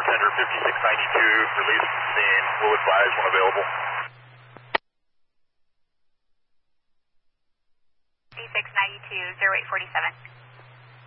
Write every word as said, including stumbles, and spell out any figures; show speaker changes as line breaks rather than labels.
Tender fifty-six ninety-two, release from scene, will advise when available.
fifty-six ninety-two, zero eight forty-seven.